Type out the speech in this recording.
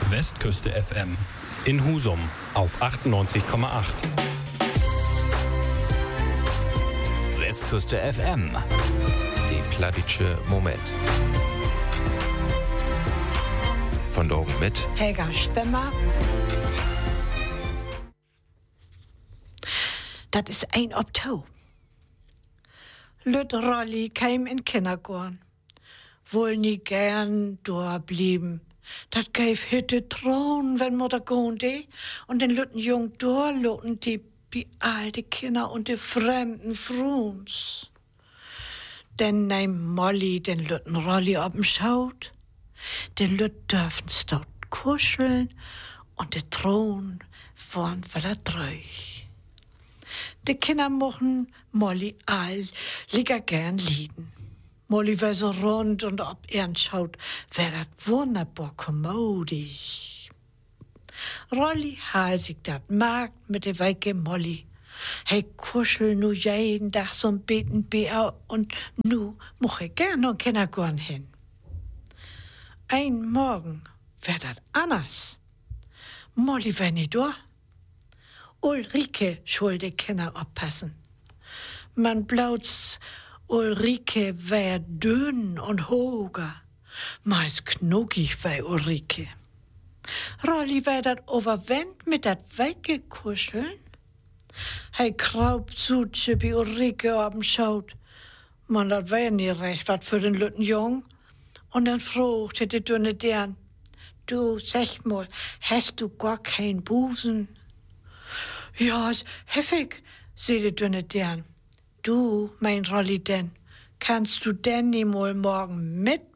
Westküste FM in Husum auf 98,8. Westküste FM, die Plattitsche Moment. Von Dogen mit Helga Stemmer. Das ist ein Oktober. Lüt Rolli kam in Kindergarten. Wohl nie gern durchblieben. Dat gäf hitte Thron, wenn Mutter gonde. Und den lütten Jung durchloten die alte Kinder und die fremden Fruns. Denn nehm Molly den lütten Rolli ob'n Schaut. Den Lütt dürfen's dort kuscheln und der Thron vorn voller Dreuch. Die Kinder mochten Molly all lieger gern lieden. Molly war so rund und ob er schaut, wär dat wunderbar kommodisch. Rolli hal sich dat Markt mit der weike Molly. Hey kuschel nu jeden Tag so'n beten Bär und nu moch ich gern noch Kindergarten hin. Ein Morgen wär dat anders. Molly wär nicht da. Ulrike schuld die Kinder aufpassen. Man blaut's, Ulrike wär dünn und hoger. Meist knuckig wär Ulrike. Rolli wär dat overwend mit dat weggekuscheln. Hei kraubt Sutsche bi Ulrike ob'n Schaut. Man, dat wär nie recht wat für den lütten Jung. Und dann fragte die dünne Dern, du, sag mal, hast du gar kein Busen? Ja, heftig, sie die dünne Dern. Du, mein Rolli denn, kannst du denn nie mal morgen mit